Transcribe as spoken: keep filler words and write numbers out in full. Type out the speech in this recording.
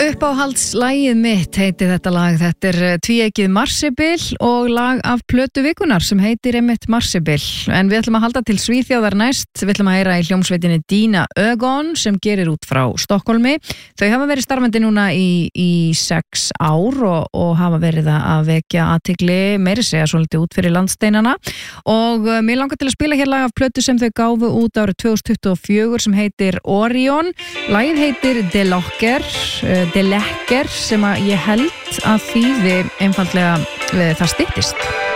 Uppáhaldslægið mitt heitir þetta lag. Þetta er tvíeykið Marsibil og lag af plötu vikunnar sem heitir einmitt Marsibil. En við ætlum að halda til Svíþjóðar næst. Við ætlum að heyra í hljómsveitinni Dina Ögon sem gerir út frá Stokkólmi. Þau hafa verið starfandi núna í, í sex ár og, og hafa verið að vekja athygli, meiri segja svolítið út fyrir landsteinana. Og uh, mér langar til að spila hér lag af plötu sem þau gáfu út árið tvö þúsund tuttugu og fjögur sem heitir Orion. Lagið heitir De Locker, uh, De Lekker sem að ég held að þýði einfaldlega uh, það styttist.